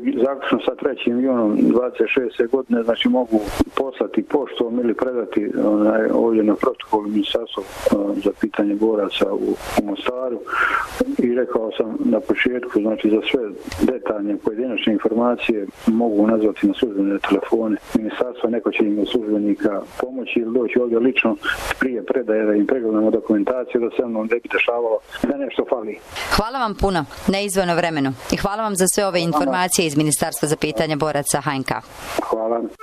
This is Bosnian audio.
zaključno sa 3. junom 26. godine, znači mogu poslati poštom ili predati ovdje na protokolu Ministarstva za pitanje boraca u Mostaru. I rekao sam na početku, znači za sve detaljne pojedinačne informacije mogu nazvati na službene telefone ministarstva, neko će im od službenika pomoći ili doći ovdje lično prije predaje da im pregledamo dokumentaciju, da se mnom ne bi dešavalo da nešto fali. Hvala vam puno na izdvojeno vremenu i hvala vam za sve ove informacije iz Ministarstva za pitanje boraca HNK. Hvala.